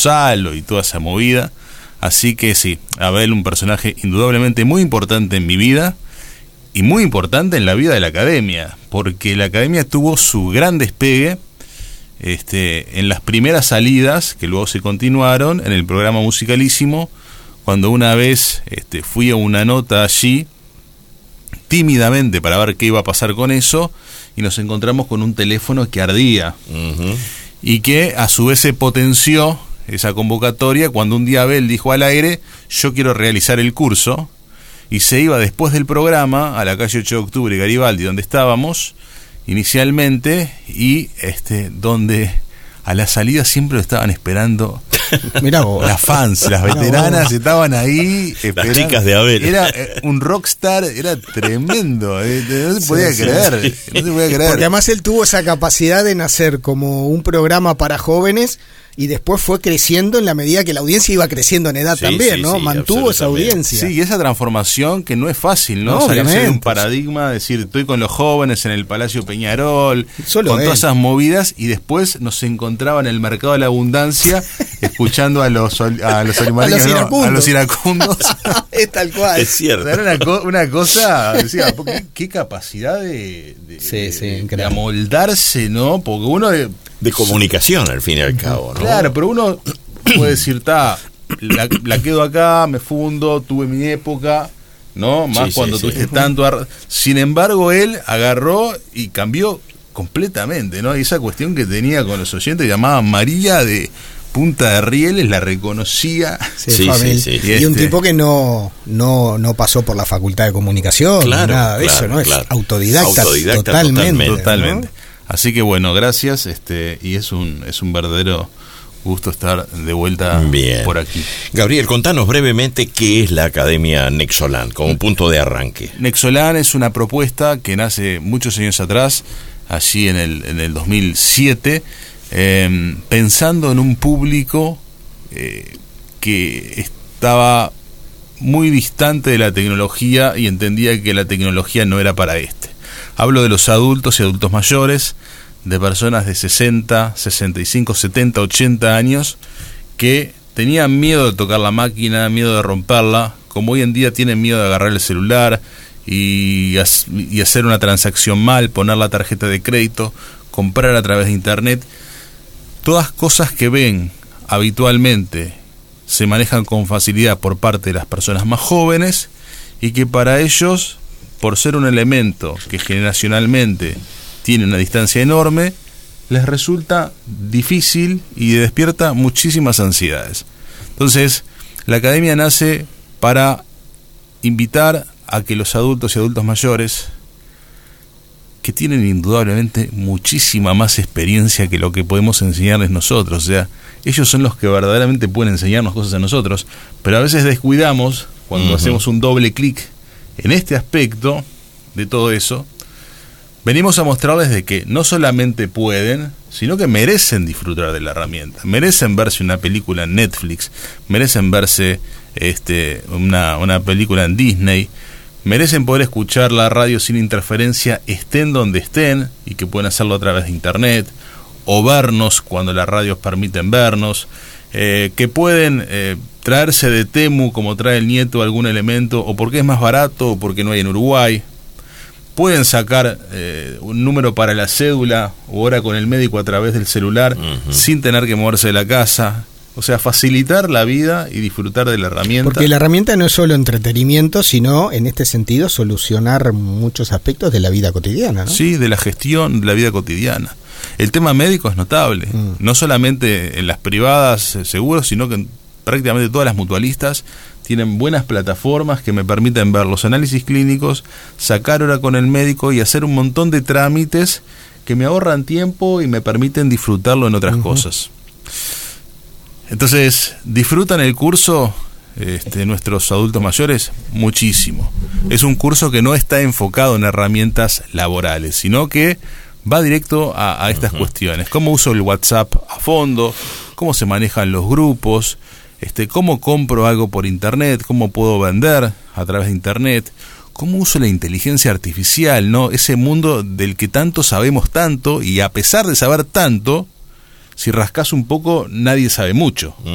Gonzalo y toda esa movida. Así que sí, Abel, un personaje indudablemente muy importante en mi vida y muy importante en la vida de la academia, porque la academia tuvo su gran despegue en las primeras salidas, que luego se continuaron en el programa Musicalísimo, cuando una vez fui a una nota allí, tímidamente para ver qué iba a pasar con eso, y nos encontramos con un teléfono que ardía, y que a su vez se potenció esa convocatoria cuando un día Abel dijo al aire: yo quiero realizar el curso, y se iba después del programa a la calle 8 de octubre, Garibaldi, donde estábamos inicialmente, y donde a la salida siempre lo estaban esperando. Mirá vos. Las fans, las veteranas estaban ahí esperando. Las chicas de Abel. Era un rockstar, era tremendo. No se podía creer. Sí. No se podía creer. Porque además él tuvo esa capacidad de nacer como un programa para jóvenes y después fue creciendo en la medida que la audiencia iba creciendo en edad también, ¿no? Mantuvo esa audiencia. Sí, y esa transformación que no es fácil, ¿no? Salirse de un paradigma, decir, estoy con los jóvenes en el Palacio Peñarol, con todas esas movidas, y después nos encontraba en el mercado de la abundancia escuchando a los iracundos. Es tal cual. Es cierto. Era una cosa, decía, qué capacidad de amoldarse, ¿no? Porque uno... De comunicación, al fin y al cabo, ¿no? Claro, pero uno puede decir, la quedo acá, me fundo, tuve mi época, ¿no? Más cuando tuviste tanto... Sin embargo, él agarró y cambió completamente, ¿no? Y esa cuestión que tenía con los oyentes, llamaba María de Punta de Rieles, la reconocía. Sí. Y un tipo que no pasó por la facultad de comunicación, nada de eso, ¿no? Es autodidacta totalmente. ¿no? Así que bueno, gracias, y es un verdadero gusto estar de vuelta por aquí. Gabriel, contanos brevemente qué es la Academia Nexoland, como punto de arranque. Nexoland es una propuesta que nace muchos años atrás, allí en el 2007, pensando en un público que estaba muy distante de la tecnología y entendía que la tecnología no era para Hablo de los adultos y adultos mayores, de personas de 60, 65, 70, 80 años que tenían miedo de tocar la máquina, miedo de romperla, como hoy en día tienen miedo de agarrar el celular y hacer una transacción mal, poner la tarjeta de crédito, comprar a través de internet. Todas cosas que ven habitualmente se manejan con facilidad por parte de las personas más jóvenes, y que para ellos, por ser un elemento que generacionalmente tiene una distancia enorme, les resulta difícil y despierta muchísimas ansiedades. Entonces, la academia nace para invitar a que los adultos y adultos mayores, que tienen indudablemente muchísima más experiencia que lo que podemos enseñarles nosotros, o sea, ellos son los que verdaderamente pueden enseñarnos cosas a nosotros, pero a veces descuidamos cuando hacemos un doble clic en este aspecto de todo eso. Venimos a mostrarles de que no solamente pueden, sino que merecen disfrutar de la herramienta, merecen verse una película en Netflix, merecen verse una película en Disney, merecen poder escuchar la radio sin interferencia, estén donde estén, y que pueden hacerlo a través de internet, o vernos cuando las radios permiten vernos, que pueden traerse de Temu, como trae el nieto, algún elemento, o porque es más barato, o porque no hay en Uruguay. Pueden sacar un número para la cédula o hora con el médico a través del celular, sin tener que moverse de la casa. O sea, facilitar la vida y disfrutar de la herramienta. Porque la herramienta no es solo entretenimiento, sino, en este sentido, solucionar muchos aspectos de la vida cotidiana, ¿no? Sí, de la gestión de la vida cotidiana. El tema médico es notable. No solamente en las privadas seguros, sino que prácticamente todas las mutualistas tienen buenas plataformas que me permiten ver los análisis clínicos, sacar hora con el médico y hacer un montón de trámites que me ahorran tiempo y me permiten disfrutarlo en otras cosas. Entonces, ¿disfrutan el curso nuestros adultos mayores? Muchísimo. Es un curso que no está enfocado en herramientas laborales, sino que va directo a estas cuestiones. ¿Cómo uso el WhatsApp a fondo? ¿Cómo se manejan los grupos? ¿Cómo compro algo por internet? ¿Cómo puedo vender a través de internet? ¿Cómo uso la inteligencia artificial, no? Ese mundo del que tanto sabemos tanto, y a pesar de saber tanto, si rascas un poco, nadie sabe mucho.